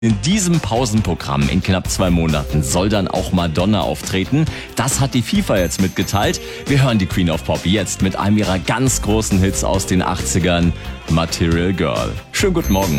In diesem Pausenprogramm in knapp 2 Monaten soll dann auch Madonna auftreten. Das hat die FIFA jetzt mitgeteilt. Wir hören die Queen of Pop jetzt mit einem ihrer ganz großen Hits aus den 80ern, Material Girl. Schönen guten Morgen.